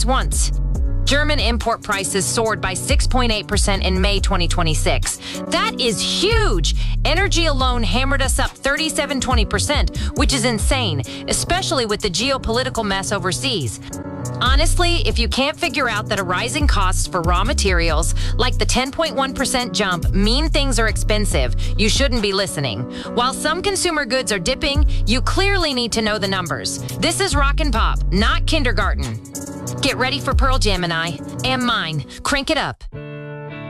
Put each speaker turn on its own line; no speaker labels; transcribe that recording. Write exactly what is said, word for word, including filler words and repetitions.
once. German import prices soared by six point eight percent in May twenty twenty-six. That is huge! Energy alone hammered us up thirty-seven point two zero percent, which is insane, especially with the geopolitical mess overseas. Honestly, if you can't figure out that a rising costs for raw materials, like the ten point one percent jump, mean things are expensive, you shouldn't be listening. While some consumer goods are dipping, you clearly need to know the numbers. This is Rock and Pop, not kindergarten. Get ready for Pearl Gemini and mine. Crank it up.